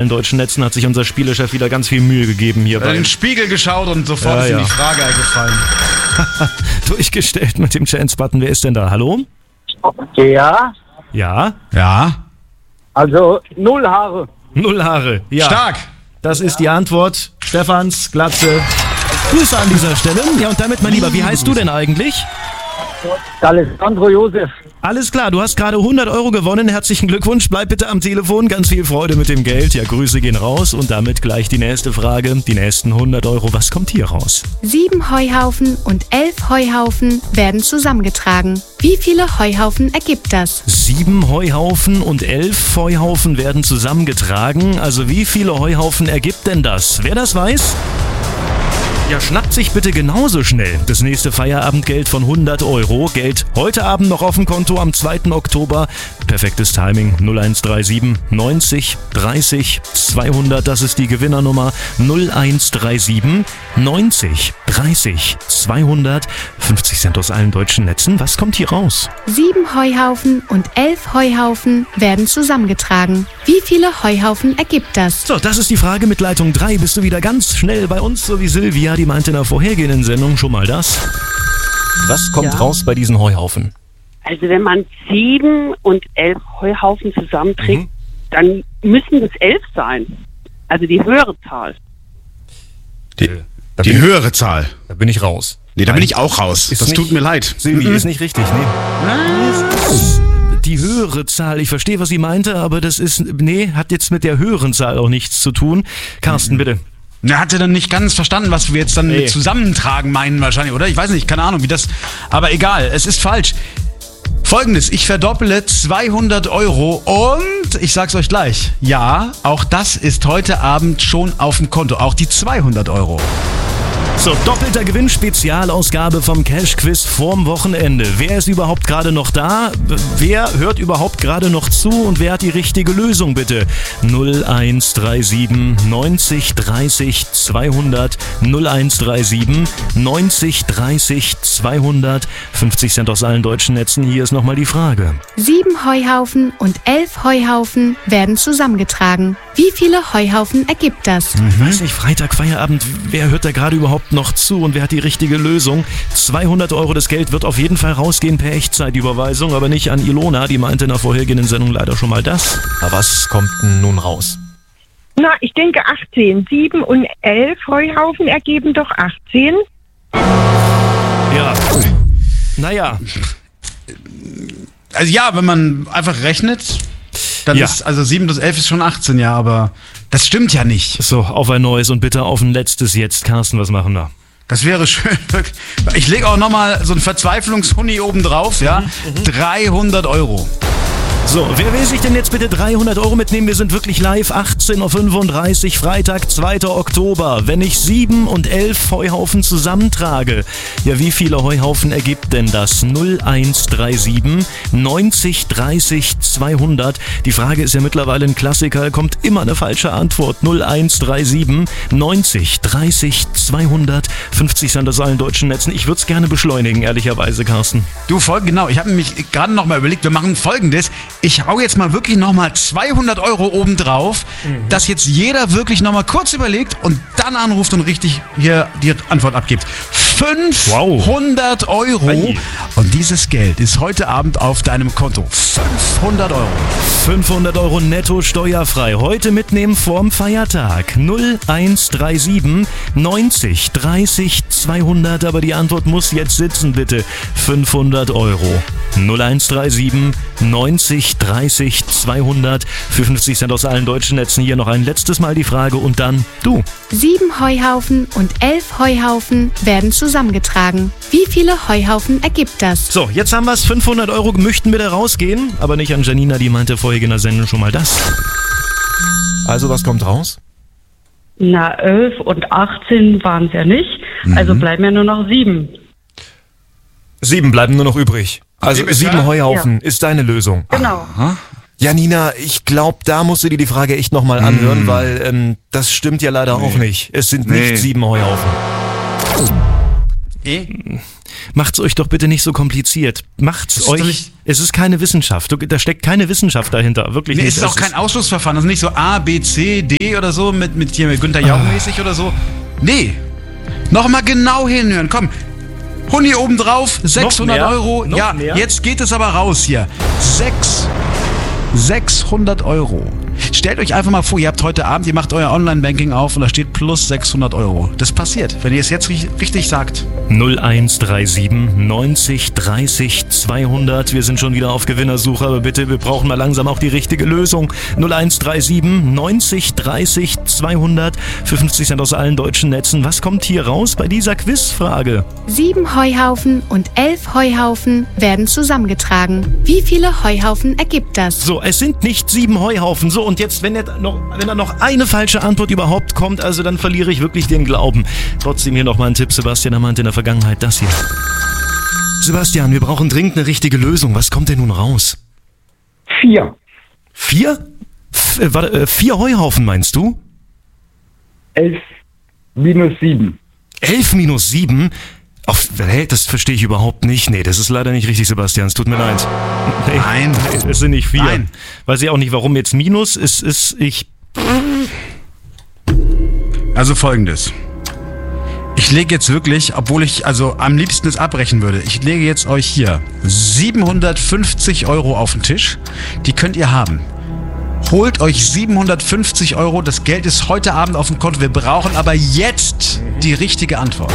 allen deutschen Netzen hat sich unser Spielechef wieder ganz viel Mühe gegeben hier. In den Spiegel geschaut und sofort ist ihm die Frage eingefallen. Durchgestellt mit dem Chance-Button. Wer ist denn da? Hallo? Ja, Ja? Ja. also 0 Haare. 0 Haare. Ja. Stark. Das ist die Antwort. Stefans Glatze. Grüße an dieser Stelle. Ja, und damit, mein Lieber, wie heißt du denn eigentlich? Alessandro Josef. Alles klar, du hast gerade 100 Euro gewonnen. Herzlichen Glückwunsch. Bleib bitte am Telefon. Ganz viel Freude mit dem Geld. Ja, Grüße gehen raus. Und damit gleich die nächste Frage. Die nächsten 100 Euro. Was kommt hier raus? 7 Heuhaufen und 11 Heuhaufen werden zusammengetragen. Wie viele Heuhaufen ergibt das? 7 Heuhaufen und 11 Heuhaufen werden zusammengetragen. Also wie viele Heuhaufen ergibt denn das? Wer das weiß? Ja, schnappt sich bitte genauso schnell das nächste Feierabendgeld von 100 Euro. Geld heute Abend noch auf dem Konto am 2. Oktober. Perfektes Timing. 0137 90 30 200. Das ist die Gewinnernummer. 0137 90 30 200. 50 Cent aus allen deutschen Netzen. Was kommt hier raus? 7 Heuhaufen und 11 Heuhaufen werden zusammengetragen. Wie viele Heuhaufen ergibt das? So, das ist die Frage mit Leitung 3. Bist du wieder ganz schnell bei uns, so wie Silvia, die meinte in der vorhergehenden Sendung schon mal das. Was kommt raus bei diesen Heuhaufen? Also wenn man 7 und 11 Heuhaufen zusammenträgt, dann müssen es 11 sein. Also die höhere Zahl. Die höhere Zahl. Da bin ich raus. Nee, da bin ich auch raus. Das tut mir leid. Silvi, ist nicht richtig, Die höhere Zahl, ich verstehe, was sie meinte, aber das ist, hat jetzt mit der höheren Zahl auch nichts zu tun. Carsten, bitte. Er hatte dann nicht ganz verstanden, was wir jetzt dann mit zusammentragen meinen wahrscheinlich, oder? Ich weiß nicht, keine Ahnung, wie das... Aber egal, es ist falsch. Folgendes, ich verdopple 200 Euro und ich sag's euch gleich, ja, auch das ist heute Abend schon auf dem Konto, auch die 200 Euro. So, doppelter Gewinn, Spezialausgabe vom Cash-Quiz vorm Wochenende. Wer ist überhaupt gerade noch da? Wer hört überhaupt gerade noch zu? Und wer hat die richtige Lösung, bitte? 0137 90 30 200 0137 90 30 200 50 Cent aus allen deutschen Netzen. Hier ist nochmal die Frage. 7 Heuhaufen und 11 Heuhaufen werden zusammengetragen. Wie viele Heuhaufen ergibt das? Ich weiß nicht, Freitag, Feierabend, wer hört da gerade überhaupt noch zu und wer hat die richtige Lösung? 200 Euro, das Geld wird auf jeden Fall rausgehen per Echtzeitüberweisung, aber nicht an Ilona, die meinte in der vorhergehenden Sendung leider schon mal das. Aber was kommt denn nun raus? Na, ich denke 18. 7 und 11 Heuhaufen ergeben doch 18. Ja. Naja. Also ja, wenn man einfach rechnet, dann ist, also 7 plus 11 ist schon 18, ja, aber das stimmt ja nicht. So, auf ein neues und bitte auf ein letztes jetzt. Carsten, was machen wir? Das wäre schön. Ich lege auch nochmal so einen Verzweiflungshuni oben drauf, ja. 300 Euro. So, wer will sich denn jetzt bitte 300 Euro mitnehmen? Wir sind wirklich live, 18.35 Uhr, Freitag, 2. Oktober. Wenn ich 7 und 11 Heuhaufen zusammentrage, ja, wie viele Heuhaufen ergibt denn das? 0137 90 30 200. Die Frage ist ja mittlerweile ein Klassiker, kommt immer eine falsche Antwort. 0137 90 30 200. 50 Cent aus allen deutschen Netzen. Ich würde es gerne beschleunigen, ehrlicherweise, Carsten. Du, genau. Ich habe mich gerade noch mal überlegt, wir machen Folgendes. Ich hau jetzt mal wirklich nochmal 200 Euro oben drauf, dass jetzt jeder wirklich nochmal kurz überlegt und dann anruft und richtig hier die Antwort abgibt. 500 Euro. Hey. Und dieses Geld ist heute Abend auf deinem Konto. 500 Euro. 500 Euro netto steuerfrei. Heute mitnehmen vorm Feiertag. 0137 90 30 200. Aber die Antwort muss jetzt sitzen, bitte. 500 Euro. 0137 90 30 200. Für 50 Cent aus allen deutschen Netzen. Hier noch ein letztes Mal die Frage und dann du. 7 Heuhaufen und 11 Heuhaufen werden zusammengetragen. Wie viele Heuhaufen ergibt das? So, jetzt haben wir es. 500 Euro möchten wir da rausgehen. Aber nicht an Janina, die meinte vorhin in der Sendung schon mal das. Also, was kommt raus? Na, 11 und 18 waren es ja nicht. Also bleiben ja nur noch 7. 7 bleiben nur noch übrig. Also 7 Heuhaufen ist deine Lösung. Genau. Aha. Janina, ich glaube, da musst du dir die Frage echt nochmal anhören, weil das stimmt ja leider auch nicht. Es sind nicht 7 Heuhaufen. Macht's euch doch bitte nicht so kompliziert. Macht's euch. Es ist keine Wissenschaft. Da steckt keine Wissenschaft dahinter. Wirklich nicht. Es ist auch kein Ausschlussverfahren. Das ist nicht so A, B, C, D oder so mit hier mit Günther Jauch mäßig oder so. Nee. Nochmal genau hinhören. Komm. Huni obendrauf, 600 Euro. Ja, jetzt geht es aber raus hier. 600 Euro. Stellt euch einfach mal vor, ihr habt heute Abend, ihr macht euer Online-Banking auf und da steht plus 600 Euro. Das passiert, wenn ihr es jetzt richtig sagt. 0137 90 30 200. Wir sind schon wieder auf Gewinnersuche, aber bitte, wir brauchen mal langsam auch die richtige Lösung. 0137 90 30 200 für 50 Cent aus allen deutschen Netzen. Was kommt hier raus bei dieser Quizfrage? 7 Heuhaufen und 11 Heuhaufen werden zusammengetragen. Wie viele Heuhaufen ergibt das? So, es sind nicht 7 Heuhaufen. So, und jetzt, wenn da noch eine falsche Antwort überhaupt kommt, also dann verliere ich wirklich den Glauben. Trotzdem hier nochmal ein Tipp. Sebastian meinte in der Vergangenheit das hier. Sebastian, wir brauchen dringend eine richtige Lösung. Was kommt denn nun raus? 4. 4? 4 Heuhaufen meinst du? 11 minus 7. 11 minus 7? Das verstehe ich überhaupt nicht. Nee, das ist leider nicht richtig, Sebastian. Es tut mir leid. Nee, Nein. Es sind nicht 4. Nein. Weiß ich auch nicht, warum jetzt Minus ist. Also Folgendes. Ich lege jetzt wirklich, obwohl ich am liebsten es abbrechen würde, ich lege jetzt euch hier 750 Euro auf den Tisch. Die könnt ihr haben. Holt euch 750 Euro. Das Geld ist heute Abend auf dem Konto. Wir brauchen aber jetzt die richtige Antwort.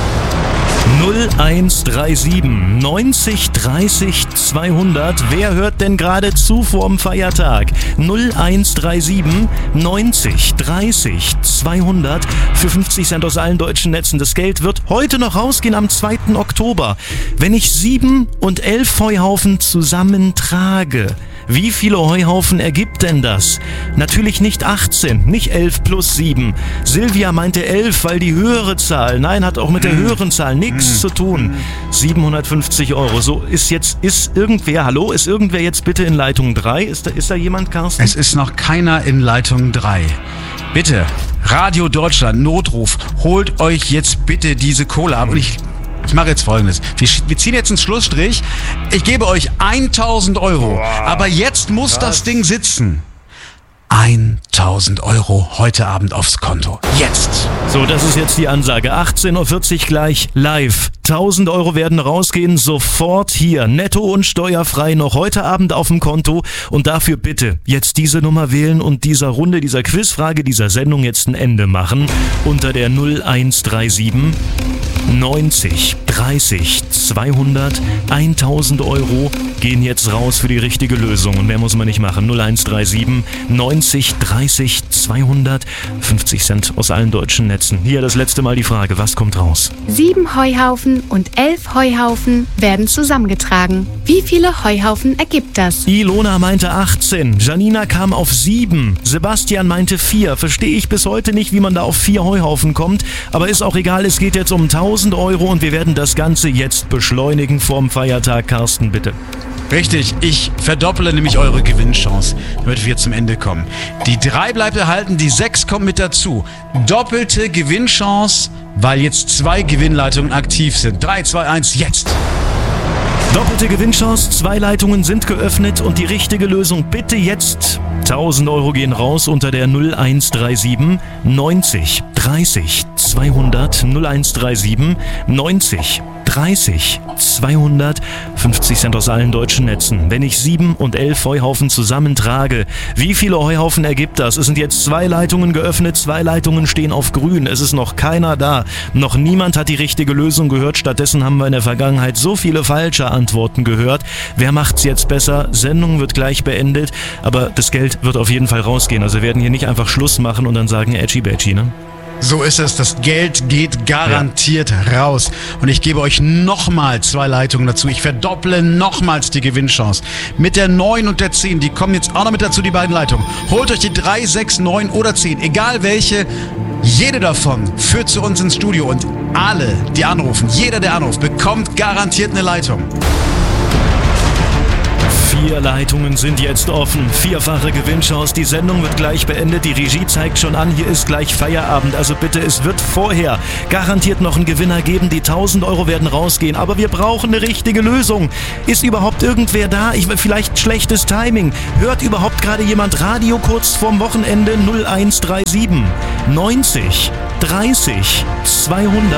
0137 90 30 200. Wer hört denn gerade zu vorm Feiertag? 0137 90 30 200 für 50 Cent aus allen deutschen Netzen. Das Geld wird heute noch rausgehen am 2. Oktober. Wenn ich 7 und 11 Heuhaufen zusammentrage, wie viele Heuhaufen ergibt denn das? Natürlich nicht 18, nicht 11 plus 7. Silvia meinte 11, weil die höhere Zahl. Nein, hat auch mit der höheren Zahl nichts zu tun. 750 Euro. So, ist irgendwer jetzt bitte in Leitung 3? Ist da jemand, Carsten? Es ist noch keiner in Leitung 3. Bitte, Radio Deutschland, Notruf, holt euch jetzt bitte diese Kohle ab. Und ich mache jetzt Folgendes. Wir ziehen jetzt einen Schlussstrich. Ich gebe euch 1000 Euro. Aber jetzt muss das Ding sitzen. 1000 Euro heute Abend aufs Konto. Jetzt. So, das ist jetzt die Ansage. 18.40 Uhr gleich live. 1000 Euro werden rausgehen, sofort hier. Netto und steuerfrei noch heute Abend auf dem Konto. Und dafür bitte jetzt diese Nummer wählen und dieser Runde, dieser Quizfrage, dieser Sendung jetzt ein Ende machen. Unter der 0137 90 30 200. 1000 Euro gehen jetzt raus für die richtige Lösung. Und mehr muss man nicht machen. 0137 90 30 200. 50 Cent aus allen deutschen Netzen. Hier das letzte Mal die Frage. Was kommt raus? 7 Heuhaufen und 11 Heuhaufen werden zusammengetragen. Wie viele Heuhaufen ergibt das? Ilona meinte 18. Janina kam auf 7. Sebastian meinte 4. Verstehe ich bis heute nicht, wie man da auf 4 Heuhaufen kommt. Aber ist auch egal. Es geht jetzt um 1000 Euro und wir werden das Ganze jetzt beschleunigen vorm Feiertag. Carsten, bitte. Richtig, ich verdopple nämlich eure Gewinnchance, damit wir zum Ende kommen. Die 3 bleibt erhalten, die 6 kommt mit dazu. Doppelte Gewinnchance, weil jetzt 2 Gewinnleitungen aktiv sind. 3, 2, 1, jetzt! Doppelte Gewinnchance, 2 Leitungen sind geöffnet und die richtige Lösung bitte jetzt. 1000 Euro gehen raus unter der 0137 90 30 200. 0137 90 30 200. 50 Cent aus allen deutschen Netzen. Wenn ich 7 und 11 Heuhaufen zusammentrage, wie viele Heuhaufen ergibt das? Es sind jetzt 2 Leitungen geöffnet, 2 Leitungen stehen auf grün. Es ist noch keiner da. Noch niemand hat die richtige Lösung gehört. Stattdessen haben wir in der Vergangenheit so viele falsche Antworten gehört. Wer macht's jetzt besser? Sendung wird gleich beendet, aber das Geld wird auf jeden Fall rausgehen. Also wir werden hier nicht einfach Schluss machen und dann sagen Edgy Badgy, ne? So ist es, das Geld geht garantiert raus. Und ich gebe euch nochmal 2 Leitungen dazu. Ich verdopple nochmals die Gewinnchance. Mit der 9 und der 10, die kommen jetzt auch noch mit dazu, die beiden Leitungen. Holt euch die 3, 6, 9 oder 10, egal welche. Jede davon führt zu uns ins Studio und alle, die anrufen, jeder, der anruft, bekommt garantiert eine Leitung. 4 Leitungen sind jetzt offen. 4-fache Gewinnchance. Die Sendung wird gleich beendet. Die Regie zeigt schon an, hier ist gleich Feierabend. Also bitte, es wird vorher garantiert noch einen Gewinner geben. Die 1.000 Euro werden rausgehen. Aber wir brauchen eine richtige Lösung. Ist überhaupt irgendwer da? Vielleicht schlechtes Timing. Hört überhaupt gerade jemand Radio kurz vorm Wochenende? 0137 90 30 200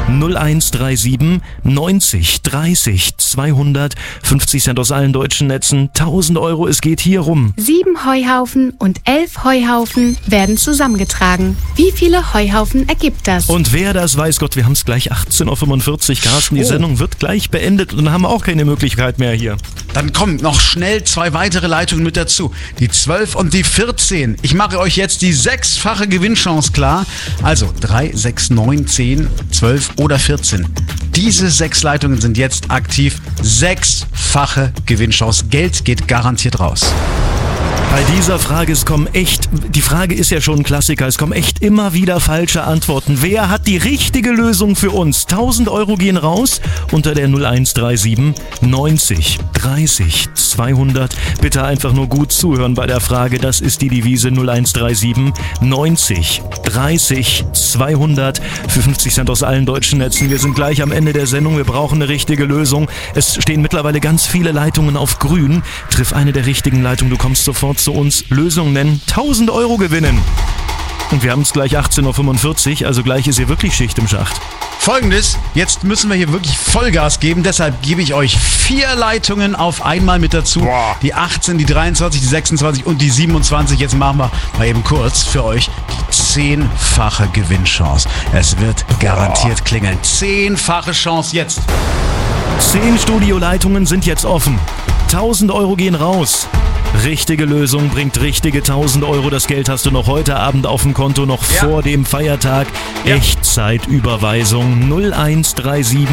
0137 90 30 200 50 Cent aus allen deutschen Netzen. 1.000 Euro, es geht hier rum. 7 Heuhaufen und 11 Heuhaufen werden zusammengetragen. Wie viele Heuhaufen ergibt das? Und wer das weiß, Gott, wir haben es gleich 18.45 Uhr. Carsten, die Sendung wird gleich beendet und dann haben wir auch keine Möglichkeit mehr hier. Dann kommen noch schnell 2 weitere Leitungen mit dazu. Die 12 und die 14. Ich mache euch jetzt die 6-fache Gewinnchance klar. Also 3, 6, 9, 10, 12 oder 14. Diese 6 Leitungen sind jetzt aktiv. 6-fache Gewinnchance. Geld geht garantiert raus. Bei dieser Frage, die Frage ist ja schon ein Klassiker, es kommen echt immer wieder falsche Antworten. Wer hat die richtige Lösung für uns? 1.000 Euro gehen raus unter der 0137 90 30 200. Bitte einfach nur gut zuhören bei der Frage, das ist die Devise 0137 90 30 200 für 50 Cent aus allen deutschen Netzen. Wir sind gleich am Ende der Sendung, wir brauchen eine richtige Lösung. Es stehen mittlerweile ganz viele Leitungen auf grün. Triff eine der richtigen Leitungen, du kommst sofort zu uns. Lösung nennen, 1.000 Euro gewinnen. Und wir haben es gleich 18.45 Uhr, also gleich ist hier wirklich Schicht im Schacht. Folgendes, jetzt müssen wir hier wirklich Vollgas geben, deshalb gebe ich euch 4 Leitungen auf einmal mit dazu. Boah. Die 18, die 23, die 26 und die 27. Jetzt machen wir mal eben kurz für euch die 10-fache Gewinnchance. Es wird garantiert klingeln. 10-fache Chance jetzt. 10 Studioleitungen sind jetzt offen. 1.000 Euro gehen raus. Richtige Lösung bringt richtige 1.000 Euro. Das Geld hast du noch heute Abend auf dem Konto, noch vor dem Feiertag. Ja. Echtzeitüberweisung 0137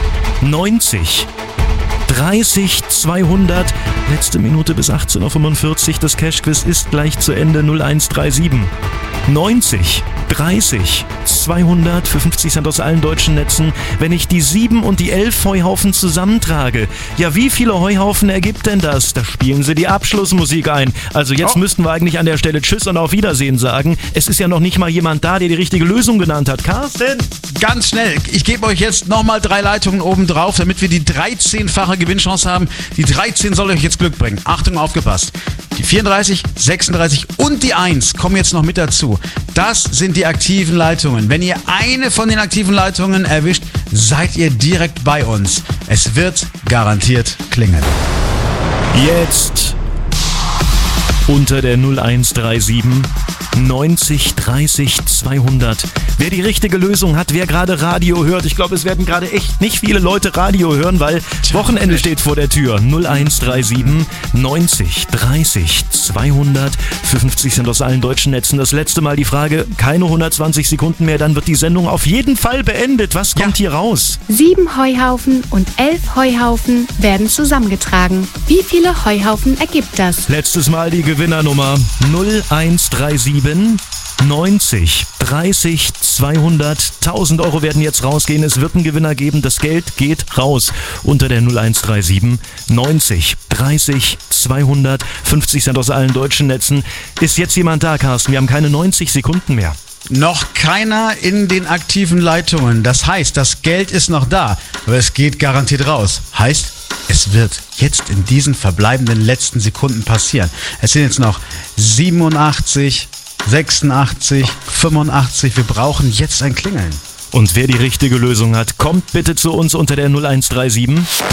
90 30 200. Letzte Minute bis 18.45 Uhr. Das Cashquiz ist gleich zu Ende. 0137 90 30 200 für 50 Cent aus allen deutschen Netzen. Wenn ich die 7 und die 11 Heuhaufen zusammentrage, ja, wie viele Heuhaufen ergibt denn das? Da spielen sie die Abschlussmusik ein. Also jetzt müssten wir eigentlich an der Stelle Tschüss und Auf Wiedersehen sagen. Es ist ja noch nicht mal jemand da, der die richtige Lösung genannt hat. Carsten? Ganz schnell. Ich gebe euch jetzt nochmal 3 Leitungen oben drauf, damit wir die 13-fache Gewinnchance haben. Die 13 soll euch jetzt Glück bringen. Achtung, aufgepasst. Die 34, 36 und die 1 kommen jetzt noch mit dazu. Das sind die aktiven Leitungen. Wenn ihr eine von den aktiven Leitungen erwischt, seid ihr direkt bei uns. Es wird garantiert klingeln. Jetzt unter der 0137 90 30 200. Wer die richtige Lösung hat, wer gerade Radio hört, ich glaube, es werden gerade echt nicht viele Leute Radio hören, weil Wochenende steht vor der Tür. 0137 90 30 200 für 50 Cent aus allen deutschen Netzen. Das letzte Mal die Frage, keine 120 Sekunden mehr, dann wird die Sendung auf jeden Fall beendet. Was kommt hier raus? 7 Heuhaufen und 11 Heuhaufen werden zusammengetragen. Wie viele Heuhaufen ergibt das? Letztes Mal die Gewinnernummer 0137 90 30 200. 1.000 Euro werden jetzt rausgehen. Es wird einen Gewinner geben. Das Geld geht raus unter der 0137 90 30 200. 50 Cent aus allen deutschen Netzen. Ist jetzt jemand da, Carsten? Wir haben keine 90 Sekunden mehr. Noch keiner in den aktiven Leitungen. Das heißt, das Geld ist noch da, aber es geht garantiert raus. Heißt, es wird jetzt in diesen verbleibenden letzten Sekunden passieren. Es sind jetzt noch 87, 86, 85. Wir brauchen jetzt ein Klingeln. Und wer die richtige Lösung hat, kommt bitte zu uns unter der 0137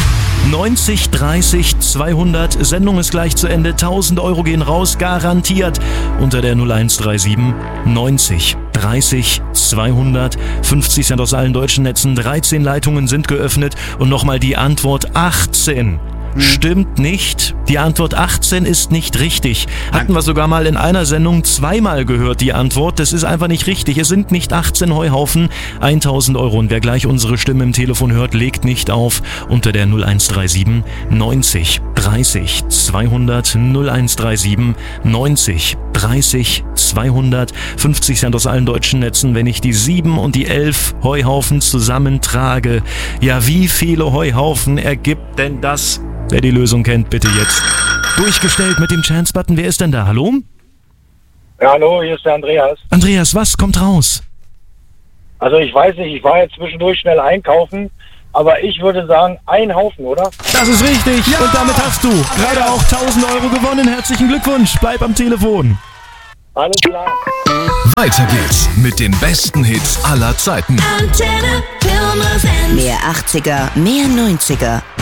90 30 200. Sendung ist gleich zu Ende. 1.000 Euro gehen raus, garantiert. Unter der 0137 90 30 200. 50 Cent aus allen deutschen Netzen. 13 Leitungen sind geöffnet. Und nochmal die Antwort 18. Stimmt nicht. Die Antwort 18 ist nicht richtig. Hatten wir sogar mal in einer Sendung zweimal gehört, die Antwort. Das ist einfach nicht richtig. Es sind nicht 18 Heuhaufen, 1.000 Euro. Und wer gleich unsere Stimme im Telefon hört, legt nicht auf. Unter der 0137 90 30 200 0137 90 30 200. 50 Cent aus allen deutschen Netzen. Wenn ich die 7 und die 11 Heuhaufen zusammentrage, ja, wie viele Heuhaufen ergibt denn das? Wer die Lösung kennt, bitte jetzt durchgestellt mit dem Chance-Button. Wer ist denn da? Hallo? Ja, hallo, hier ist der Andreas. Andreas, was kommt raus? Also ich weiß nicht, ich war jetzt zwischendurch schnell einkaufen, aber ich würde sagen, ein Haufen, oder? Das ist richtig. Ja! Und damit hast du gerade auch 1.000 Euro gewonnen. Herzlichen Glückwunsch. Bleib am Telefon. Alles klar. Weiter geht's mit den besten Hits aller Zeiten. Mehr 80er, mehr 90er.